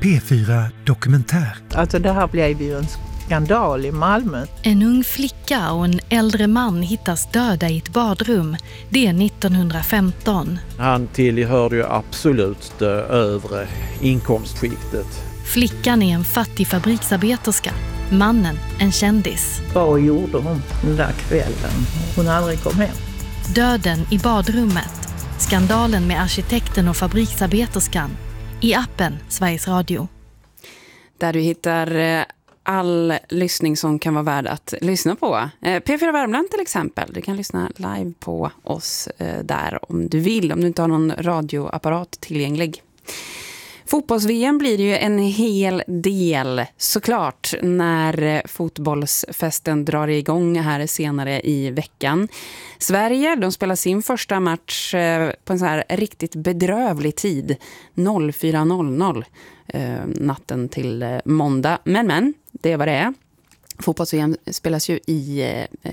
P4 Dokumentär. Alltså det här blev ju en skandal i Malmö. En ung flicka och en äldre man hittas döda i ett badrum. Det är 1915. Han tillhörde ju absolut det övre inkomstskiktet. Flickan är en fattig fabriksarbeterska. Mannen en kändis. Vad gjorde hon den där kvällen? Hon aldrig kom hem. Döden i badrummet. Skandalen med arkitekten och fabriksarbeterskan. I appen Sveriges Radio. Där du hittar all lyssning som kan vara värd att lyssna på. P4 Värmland till exempel. Du kan lyssna live på oss där om du vill. Om du inte har någon radioapparat tillgänglig. Fotbolls-VM blir det ju en hel del såklart när fotbollsfesten drar igång här senare i veckan. Sverige, de spelar sin första match på en så här riktigt bedrövlig tid, 04.00 natten till måndag. Men, det är vad det är. Fotbolls-VM spelas ju i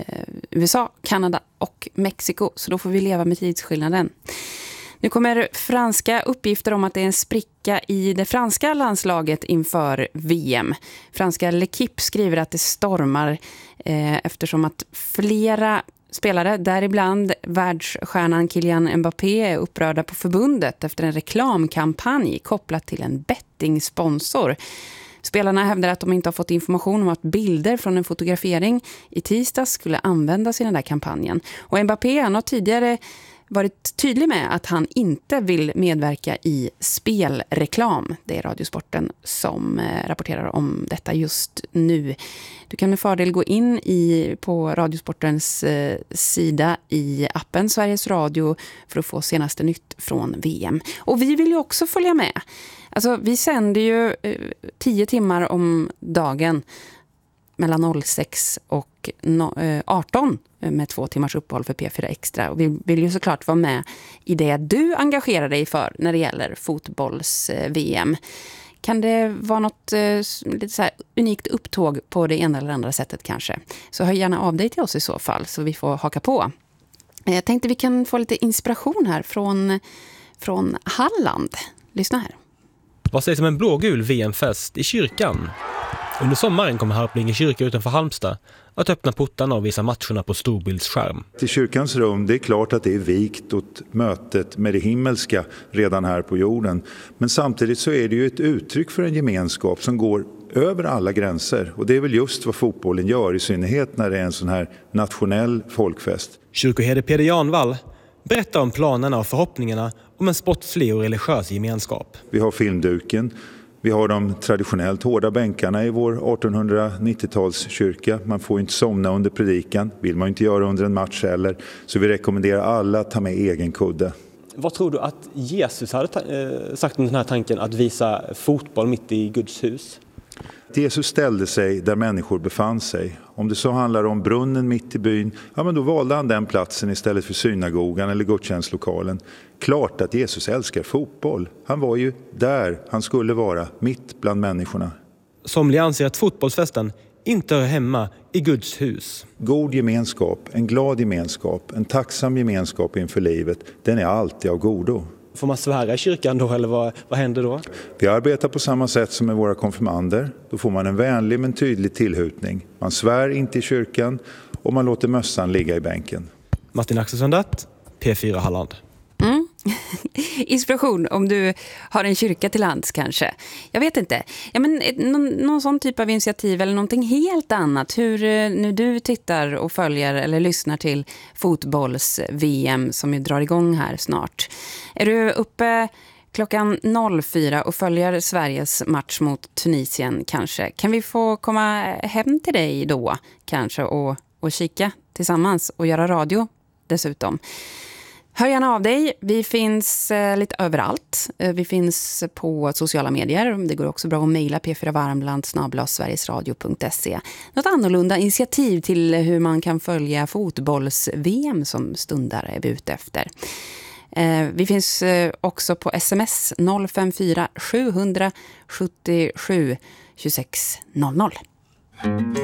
USA, Kanada och Mexiko, så då får vi leva med tidsskillnaden. Nu kommer franska uppgifter om att det är en spricka i det franska landslaget inför VM. Franska L'Equipe skriver att det stormar eftersom att flera spelare, däribland världsstjärnan Kylian Mbappé, är upprörda på förbundet efter en reklamkampanj kopplat till en bettingsponsor. Spelarna hävdar att de inte har fått information om att bilder från en fotografering i tisdag skulle användas i den där kampanjen. Och Mbappé har tidigare varit tydlig med att han inte vill medverka i spelreklam. Det är Radiosporten som rapporterar om detta just nu. Du kan med fördel gå in på Radiosportens sida i appen Sveriges Radio för att få senaste nytt från VM. Och vi vill ju också följa med. Alltså, vi sänder ju 10 timmar om dagen mellan 06 och 18 med 2 timmars uppehåll för P4 Extra. Och vi vill ju såklart vara med i det du engagerar dig för när det gäller fotbolls-VM. Kan det vara något lite så här unikt upptåg på det ena eller andra sättet kanske? Så hör gärna av dig till oss i så fall så vi får haka på. Jag tänkte vi kan få lite inspiration här från Halland. Lyssna här. Vad sägs om en blågul VM-fest i kyrkan? Under sommaren kommer Harplinge kyrka utanför Halmstad att öppna portarna och visa matcherna på storbildsskärm. Till kyrkans rum, det är klart att det är vikt åt mötet med det himmelska redan här på jorden. Men samtidigt så är det ju ett uttryck för en gemenskap som går över alla gränser. Och det är väl just vad fotbollen gör, i synnerhet när det är en sån här nationell folkfest. Kyrkoherde Peder Janvall berättar om planerna och förhoppningarna om en sportslig och religiös gemenskap. Vi har filmduken. Vi har de traditionellt hårda bänkarna i vår 1890-talskyrka. Man får inte somna under predikan, vill man inte göra under en match heller. Så vi rekommenderar alla att ta med egen kudde. Vad tror du att Jesus hade sagt om den här tanken att visa fotboll mitt i Guds hus? Jesus ställde sig där människor befann sig. Om det så handlar om brunnen mitt i byn, ja men då valde han den platsen istället för synagogan eller gudstjänstlokalen. Klart att Jesus älskar fotboll. Han var ju där han skulle vara, mitt bland människorna. Somliga anser att fotbollsfesten inte hör hemma i Guds hus. God gemenskap, en glad gemenskap, en tacksam gemenskap inför livet, den är alltid av godo. Får man svära i kyrkan då eller vad händer då? Vi arbetar på samma sätt som med våra konfirmander. Då får man en vänlig men tydlig tillhutning. Man svär inte i kyrkan och man låter mössan ligga i bänken. Martin Axelsson, P4 Halland. Inspiration om du har en kyrka till lands kanske. Jag vet inte. Ja, men någon sån typ av initiativ eller någonting helt annat. Hur nu du tittar och följer eller lyssnar till fotbolls-VM som ju drar igång här snart. Är du uppe klockan 04 och följer Sveriges match mot Tunisien kanske? Kan vi få komma hem till dig då kanske och kika tillsammans och göra radio dessutom? Hör gärna av dig. Vi finns lite överallt. Vi finns på sociala medier. Det går också bra att mejla p4varmland@sverigesradio.se. Något annorlunda initiativ till hur man kan följa fotbolls-VM som stundar är vi ute efter. Vi finns också på sms 054 777 2600.